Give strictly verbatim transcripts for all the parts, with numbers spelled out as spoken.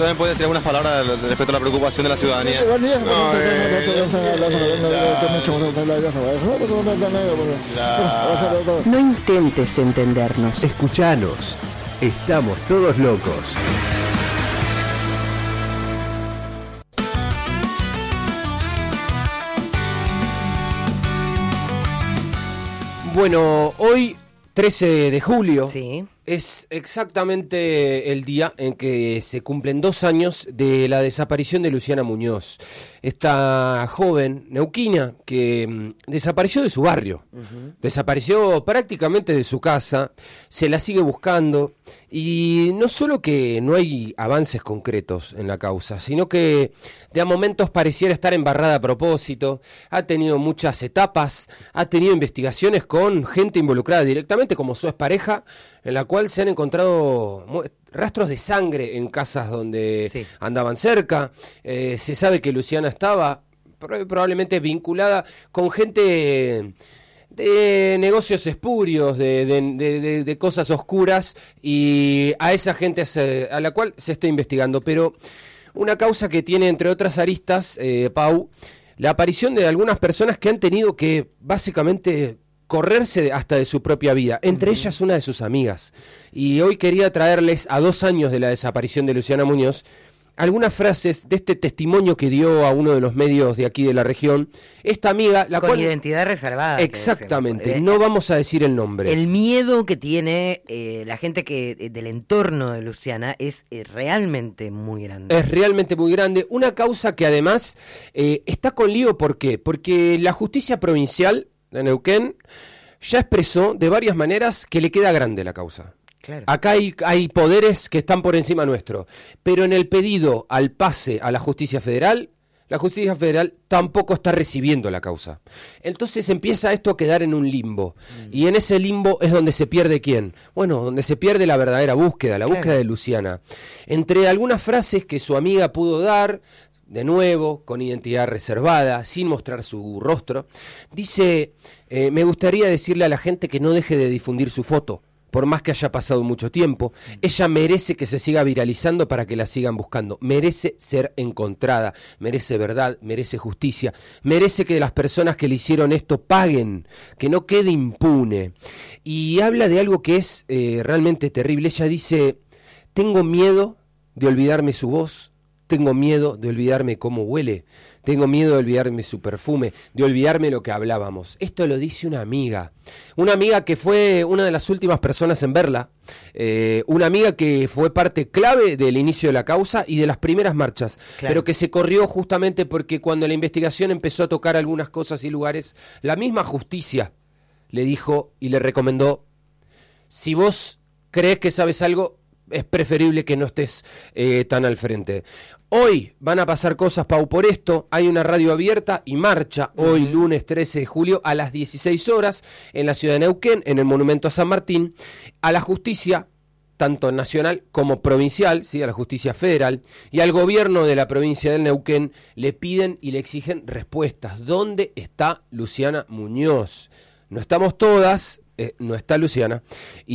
también puede decir algunas palabras respecto a la preocupación de la ciudadanía. No, eh, la... No intentes entendernos. Escuchanos. Estamos todos locos. Bueno, hoy, trece de julio, sí. Es exactamente el día en que se cumplen dos años de la desaparición de Luciana Muñoz, esta joven neuquina que mmm, desapareció de su barrio, uh-huh. desapareció prácticamente de su casa, se la sigue buscando y no solo que no hay avances concretos en la causa, sino que de a momentos pareciera estar embarrada a propósito, ha tenido muchas etapas, ha tenido investigaciones con gente involucrada directamente como su expareja, en la cual se han encontrado rastros de sangre en casas donde sí. andaban cerca. Eh, se sabe que Luciana estaba probablemente vinculada con gente de negocios espurios, de, de, de, de, de cosas oscuras, y a esa gente se, a la cual se está investigando. Pero una causa que tiene, entre otras aristas, eh, Pau, la aparición de algunas personas que han tenido que básicamente correrse hasta de su propia vida, entre uh-huh. ellas una de sus amigas. Y hoy quería traerles, a dos años de la desaparición de Luciana Muñoz, algunas frases de este testimonio que dio a uno de los medios de aquí de la región, esta amiga, la con cual... identidad reservada. Exactamente, no vamos a decir el nombre. El miedo que tiene eh, la gente que eh, del entorno de Luciana es eh, realmente muy grande. Es realmente muy grande, una causa que además eh, está con lío, ¿por qué? Porque la justicia provincial de Neuquén ya expresó de varias maneras que le queda grande la causa. Claro. Acá hay, hay poderes que están por encima nuestro, pero en el pedido al pase a la justicia federal, la justicia federal tampoco está recibiendo la causa. Entonces empieza esto a quedar en un limbo, mm. y en ese limbo es donde se pierde ¿quién? Bueno, donde se pierde la verdadera búsqueda, la claro. búsqueda de Luciana. Entre algunas frases que su amiga pudo dar, de nuevo, con identidad reservada, sin mostrar su rostro, dice, eh, me gustaría decirle a la gente que no deje de difundir su foto, por más que haya pasado mucho tiempo. Ella merece que se siga viralizando para que la sigan buscando, merece ser encontrada, merece verdad, merece justicia, merece que las personas que le hicieron esto paguen, que no quede impune. Y habla de algo que es eh, realmente terrible. Ella dice, tengo miedo de olvidarme su voz, tengo miedo de olvidarme cómo huele, tengo miedo de olvidarme su perfume, de olvidarme lo que hablábamos. Esto lo dice una amiga, una amiga que fue una de las últimas personas en verla, eh, una amiga que fue parte clave del inicio de la causa y de las primeras marchas, claro. pero que se corrió justamente porque cuando la investigación empezó a tocar algunas cosas y lugares, la misma justicia le dijo y le recomendó, si vos crees que sabes algo, es preferible que no estés eh, tan al frente. Hoy van a pasar cosas, Pau, por esto. Hay una radio abierta y marcha hoy, uh-huh. lunes trece de julio, a las dieciséis horas, en la ciudad de Neuquén, en el Monumento a San Martín, a la justicia, tanto nacional como provincial, ¿sí? a la justicia federal, y al gobierno de la provincia del Neuquén, le piden y le exigen respuestas. ¿Dónde está Luciana Muñoz? No estamos todas... Eh, no está Luciana,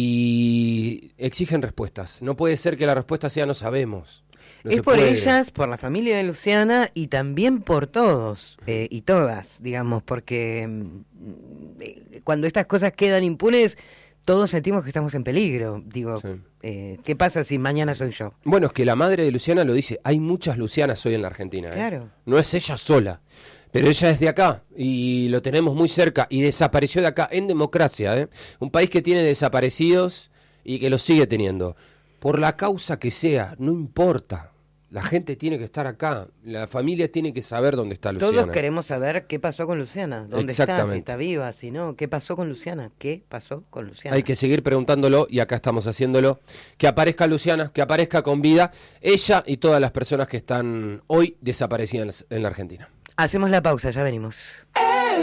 y exigen respuestas. No puede ser que la respuesta sea no sabemos. No es por puede. ellas, por la familia de Luciana y también por todos eh, y todas, digamos, porque eh, cuando estas cosas quedan impunes, todos sentimos que estamos en peligro. Digo, sí. eh, ¿qué pasa si mañana soy yo? Bueno, es que la madre de Luciana lo dice, hay muchas Lucianas hoy en la Argentina. Claro. ¿eh? No es ella sola. Pero ella es de acá y lo tenemos muy cerca y desapareció de acá en democracia, ¿eh? Un país que tiene desaparecidos y que los sigue teniendo. Por la causa que sea, no importa. La gente tiene que estar acá, la familia tiene que saber dónde está Luciana. Todos queremos saber qué pasó con Luciana, dónde está, si está viva, si no, qué pasó con Luciana, qué pasó con Luciana. Hay que seguir preguntándolo y acá estamos haciéndolo. Que aparezca Luciana, que aparezca con vida, ella y todas las personas que están hoy desaparecidas en la Argentina. Hacemos la pausa, ya venimos.